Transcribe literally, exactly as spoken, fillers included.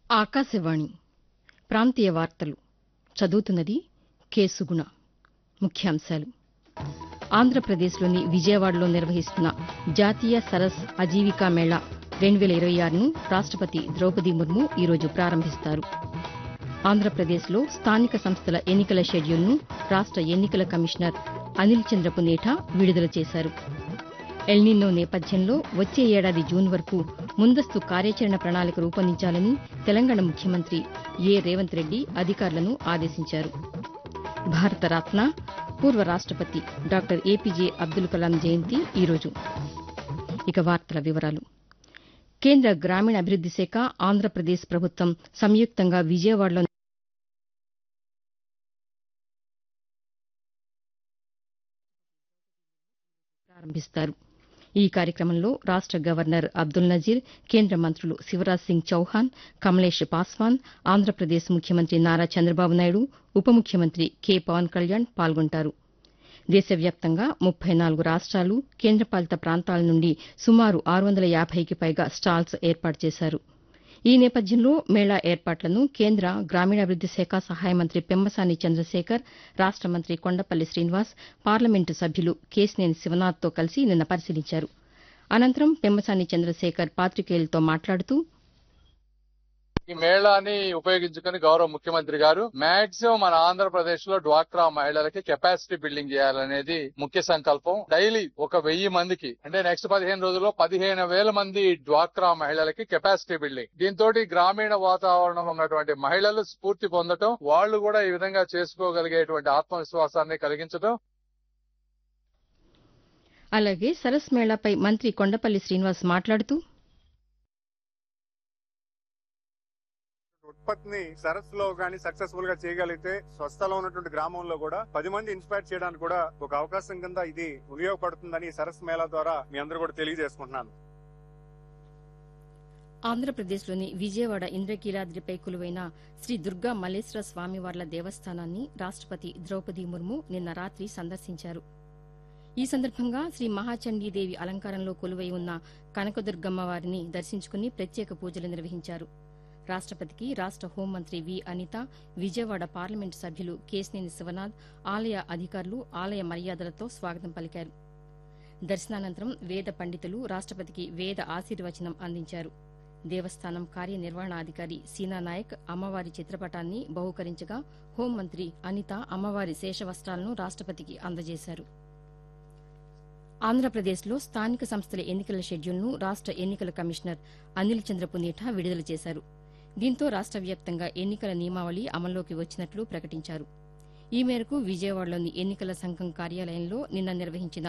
ఆకాశవాణి ప్రాంతీయ వార్తలు చదువుతున్నది కె సుగుణ. ముఖ్యాంశాలు ఆంధ్రప్రదేశ్లోని విజయవాడలో నిర్వహిస్తున్న జాతీయ సరస్ అజీవికా మేళా రెండు వేల ఇరవై ఆరును రాష్టపతి ద్రౌపది ముర్ము ఈరోజు ప్రారంభిస్తారు. ఆంధ్రప్రదేశ్లో స్థానిక సంస్థల ఎన్నికల షెడ్యూల్ను రాష్ట ఎన్నికల కమిషనర్ అనిల్ చంద్ర పునేఠా విడుదల చేశారు. ఎల్నినో నేపథ్యంలో వచ్చే ఏడాది జూన్ వరకు ముందస్తు కార్యాచరణ ప్రణాళిక రూపొందించాలని తెలంగాణ ముఖ్యమంత్రి ఏ రేవంత్ రెడ్డి అధికారులను ఆదేశించారు. భారతరత్న పూర్వ రాష్టపతి డాక్టర్ ఏపీజే అబ్దుల్ కలాం జయంతి ఈరోజు. ఇక వార్తల వివరాలు. కేంద్ర గ్రామీణాభివృద్ది శాఖ, ఆంధ్రప్రదేశ్ ప్రభుత్వం సంయుక్తంగా విజయవాడలో ప్రారంభిస్తారు. ఈ కార్యక్రమంలో రాష్ట గవర్నర్ అబ్దుల్ నజీర్, కేంద్ర మంత్రులు శివరాజ్ సింగ్ చౌహాన్, కమలేష్ పాస్వాన్, ఆంధ్రప్రదేశ్ ముఖ్యమంత్రి నారా చంద్రబాబు నాయుడు, ఉప ముఖ్యమంత్రి కె పవన్ కళ్యాణ్ పాల్గొంటారు. దేశవ్యాప్తంగా ముప్పై నాలుగు రాష్ట్రాలు, కేంద్రపాలిత ప్రాంతాల నుండి సుమారు ఆరు వందల యాభైకి పైగా స్టాల్స్ ఏర్పాటు చేశారు. ఈ నేపథ్యంలో మేళా ఏర్పాట్లను కేంద్ర గ్రామీణాభివృద్ది శాఖ సహాయ మంత్రి పెమ్మసాని చంద్రశేఖర్, రాష్ట మంత్రి కొండపల్లి శ్రీనివాస్, పార్లమెంటు సభ్యులు కేశినేని శివనాథ్తో కలిసి నిన్న పరిశీలించారు. అనంతరం పెమ్మసాని చంద్రశేఖర్ పాతికేయులతో మాట్లాడుతూ ఈ మేళాని ఉపయోగించుకుని గౌరవ ముఖ్యమంత్రి గారు మాక్సిమం మన ఆంధ్రప్రదేశ్ లో డ్వాక్రా మహిళలకి కెపాసిటీ బిల్డింగ్ చేయాలనేది ముఖ్య సంకల్పం. డైలీ ఒక వెయ్యి మందికి అంటే నెక్స్ట్ పదిహేను రోజుల్లో పదిహేను వేల మంది డ్వాక్రా మహిళలకి కెపాసిటీ బిల్డింగ్. దీంతో గ్రామీణ వాతావరణంలో ఉన్నటువంటి మహిళలు స్ఫూర్తి పొందటం, వాళ్లు కూడా ఈ విధంగా చేసుకోగలిగేటువంటి ఆత్మవిశ్వాసాన్ని కలిగించడం. అలాగే సరస్ మేళాపై మంత్రి కొండపల్లి శ్రీనివాస్ మాట్లాడుతూ ఉత్పత్తిని సరస్ లో గానీ సక్సెస్ఫుల్ గా చేయగలిగితే స్వస్థలో ఉన్నటువంటి గ్రామంలో కూడా పది మంది ఇన్స్పైర్ చేయడానికి కూడా ఒక అవకాశం కింద ఇది ఉపయోగపడుతుందని సరస్ మేళా ద్వారా మీ అందరూ కూడా తెలియజేసుకుంటున్నాను. ఆంధ్రప్రదేశ్లోని విజయవాడ ఇంద్రకీలాద్రిపై కొలువైన శ్రీ దుర్గా మల్లేశ్వర స్వామివార్ల దేవస్థానాన్ని రాష్టపతి ద్రౌపది ముర్ము నిన్న రాత్రి సందర్శించారు. ఈ సందర్భంగా శ్రీ మహాచండీదేవి అలంకారంలో కొలువై ఉన్న కనకదుర్గమ్మ వారిని దర్శించుకుని ప్రత్యేక పూజలు నిర్వహించారు. రాష్టపతికి రాష్ట హోంమంత్రి వి అనిత, విజయవాడ పార్లమెంటు సభ్యులు కేశినేని శివనాథ్, ఆలయ అధికారులు ఆలయ మర్యాదలతో స్వాగతం పలికారు. దర్శనానంతరం వేద పండితులు రాష్టపతికి వేద ఆశీర్వచనం అందించారు. దేవస్థానం కార్యనిర్వహణాధికారి సీనా నాయక్ అమ్మవారి చిత్రపటాన్ని బహూకరించగా హోంమంత్రి అనిత అమ్మవారి శేషవస్త్రాలను రాష్టపతికి అందజేశారు. ఆంధ్రప్రదేశ్లో స్థానిక సంస్థల ఎన్నికల షెడ్యూల్ను రాష్ట ఎన్నికల కమిషనర్ అనిల్ చంద్ర పునేఠా విడుదల చేశారు. దీంతో రాష్ట వ్యాప్తంగా ఎన్నికల నియమావళి అమల్లోకి వచ్చినట్లు ప్రకటించారు. ఈ మేరకు విజయవాడలోని ఎన్నికల సంఘం కార్యాలయంలో నిన్న నిర్వహించిన